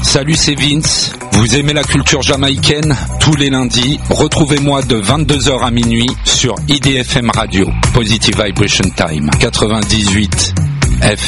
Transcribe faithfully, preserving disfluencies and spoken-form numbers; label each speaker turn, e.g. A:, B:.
A: Salut, c'est Vince. Vous aimez la culture jamaïcaine? Tous les lundis, retrouvez-moi de vingt-deux heures à minuit sur I D F M Radio, Positive Vibration Time, quatre-vingt-dix-huit F